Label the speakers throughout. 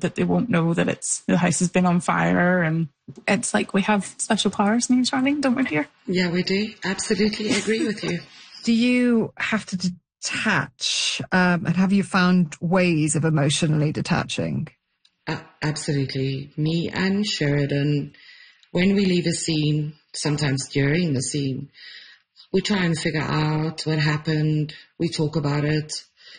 Speaker 1: that they won't know that the house has been on fire. And it's like we have special powers, me and Charlene, don't we, dear?
Speaker 2: Yeah, we do. Absolutely agree with you.
Speaker 3: Do you have to detach? And have you found ways of emotionally detaching?
Speaker 2: Absolutely. Me and Sheridan, when we leave a scene, sometimes during the scene, we try and figure out what happened. We talk about it.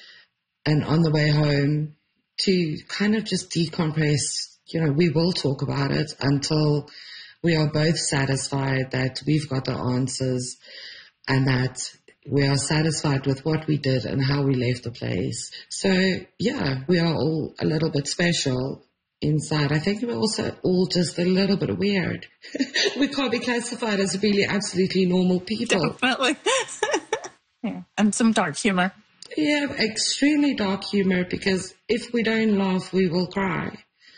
Speaker 2: And on the way home, to kind of just decompress, we will talk about it until we are both satisfied that we've got the answers and that we are satisfied with what we did and how we left the place. So, yeah, we are all a little bit special inside. I think we're also all just a little bit weird. We can't be classified as really absolutely normal people.
Speaker 1: Definitely. Yeah. And some dark humour.
Speaker 2: Yeah, extremely dark humour, because if we don't laugh, we will cry.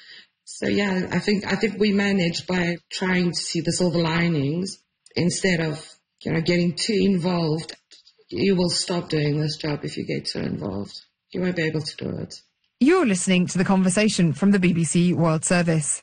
Speaker 2: So yeah, I think we manage by trying to see the silver linings instead of, getting too involved. You will stop doing this job if you get too involved. You won't be able to do it.
Speaker 3: You're listening to The Conversation from the BBC World Service.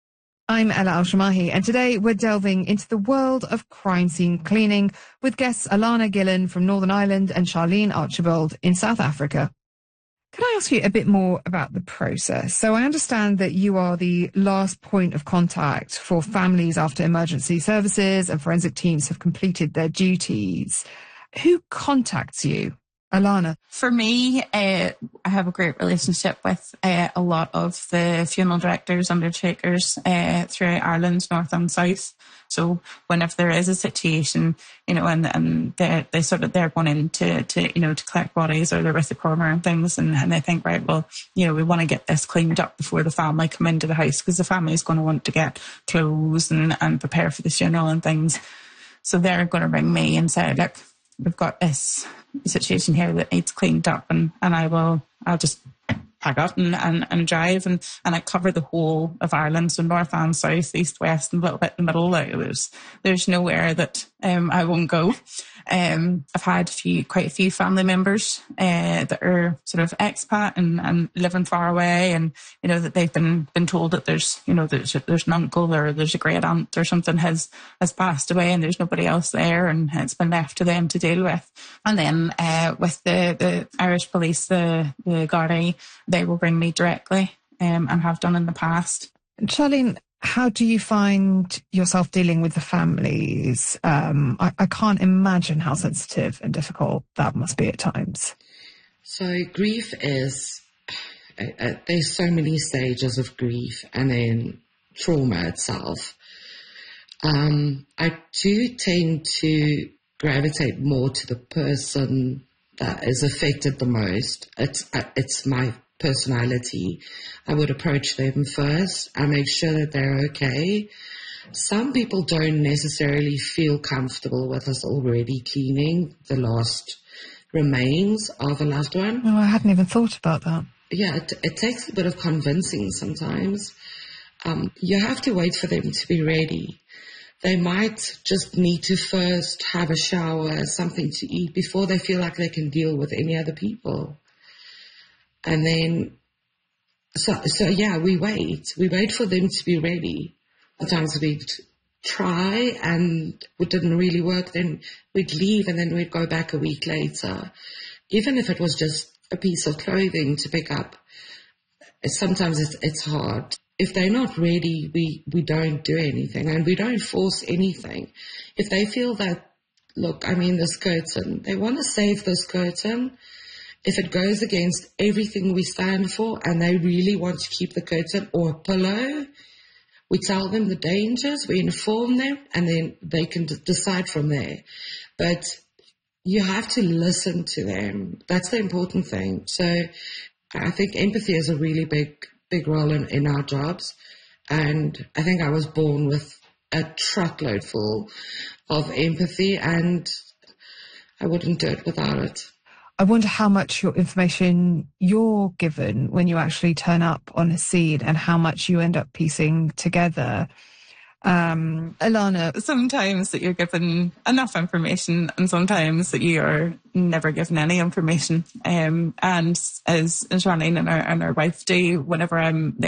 Speaker 3: I'm Ella Al-Shamahi, and today we're delving into the world of crime scene cleaning with guests Alana Gillen from Northern Ireland and Charlene Archibald in South Africa. Can I ask you a bit more about the process? So I understand that you are the last point of contact for families after emergency services and forensic teams have completed their duties. Who contacts you? Alana?
Speaker 1: For me, I have a great relationship with a lot of the funeral directors, undertakers throughout Ireland, north and south. So whenever there is a situation, and they're going in to collect bodies, or they're with the coroner and things, and they think, right, well, we want to get this cleaned up before the family come into the house, because the family is going to want to get clothes and prepare for the funeral and things. So they're going to ring me and say, look, we've got this situation here that needs cleaned up, and I'll just pack up and drive, and I cover the whole of Ireland, so north and south, east, west, and a little bit in the middle. There's nowhere that I won't go. I've had quite a few family members that are sort of expat and living far away, and that they've been told that there's an uncle or there's a great aunt or something has passed away, and there's nobody else there, and it's been left to them to deal with. And then with the Irish police, the Gardaí, they will ring me directly and have done in the past.
Speaker 3: Charlene, how do you find yourself dealing with the families? I can't imagine how sensitive and difficult that must be at times.
Speaker 2: So grief is, there's so many stages of grief, and then trauma itself. I do tend to gravitate more to the person that is affected the most. It's my personality. I would approach them first and make sure that they're okay. Some people don't necessarily feel comfortable with us already cleaning the last remains of a loved one.
Speaker 3: Oh, I hadn't even thought about that.
Speaker 2: Yeah, it takes a bit of convincing sometimes. You have to wait for them to be ready. They might just need to first have a shower, something to eat, before they feel like they can deal with any other people. And then, so yeah, we wait. We wait for them to be ready. Sometimes we'd try and it didn't really work. Then we'd leave and then we'd go back a week later. Even if it was just a piece of clothing to pick up, sometimes it's hard. If they're not ready, we don't do anything, and we don't force anything. If they feel that, look, this curtain, they want to save this curtain. If it goes against everything we stand for and they really want to keep the curtain or a pillow, we tell them the dangers, we inform them, and then they can decide from there. But you have to listen to them. That's the important thing. So I think empathy is a really big role in our jobs. And I think I was born with a truckload full of empathy, and I wouldn't do it without it.
Speaker 3: I wonder how much your information you're given when you actually turn up on a scene and how much you end up piecing together. Alana?
Speaker 1: Sometimes that you're given enough information, and sometimes that you are never given any information. And as Charlene and our wife do, whenever I'm